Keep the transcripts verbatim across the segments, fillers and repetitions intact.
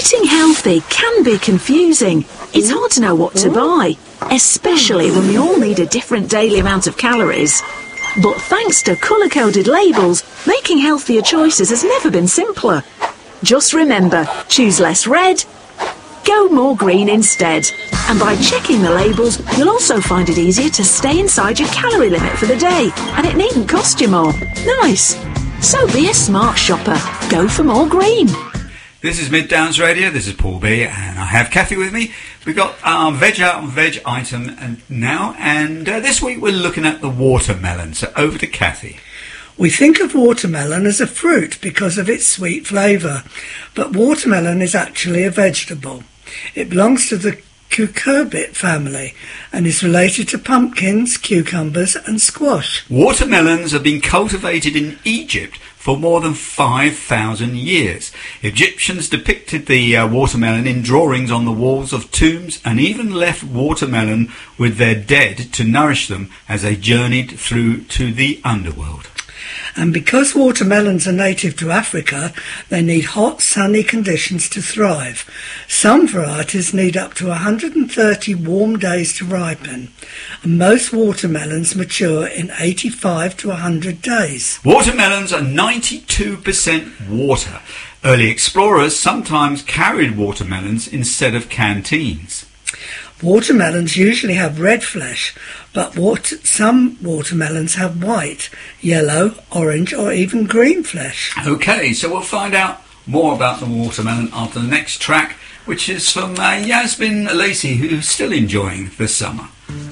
Eating healthy can be confusing. It's hard to know what to buy, especially when we all need a different daily amount of calories. But thanks to colour-coded labels, making healthier choices has never been simpler. Just remember, choose less red, go more green instead. And by checking the labels, you'll also find it easier to stay inside your calorie limit for the day, and it needn't cost you more. Nice. So be a smart shopper. Go for more green. This is Mid Downs Radio. This is Paul B, and I have Kathy with me. We've got our veg out and veg item and now, and uh, this week we're looking at the watermelon. So over to Kathy. We think of watermelon as a fruit because of its sweet flavour, but watermelon is actually a vegetable. It belongs to the cucurbit family and is related to pumpkins, cucumbers and squash. Watermelons have been cultivated in Egypt for more than five thousand years. Egyptians depicted the uh, watermelon in drawings on the walls of tombs and even left watermelon with their dead to nourish them as they journeyed through to the underworld. And because watermelons are native to Africa, they need hot, sunny conditions to thrive. Some varieties need up to one hundred thirty warm days to ripen, and most watermelons mature in eighty-five to one hundred days. Watermelons are ninety-two percent water. Early explorers sometimes carried watermelons instead of canteens. Watermelons usually have red flesh, but water, some watermelons have white, yellow, orange or even green flesh. Okay, so we'll find out more about the watermelon after the next track, which is from uh, Yasmin Lacey, who's still enjoying the summer.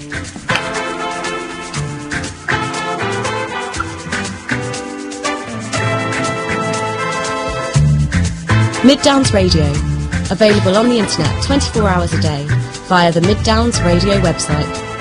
Mid Downs Radio, available on the internet twenty-four hours a day via the Mid Downs Radio website.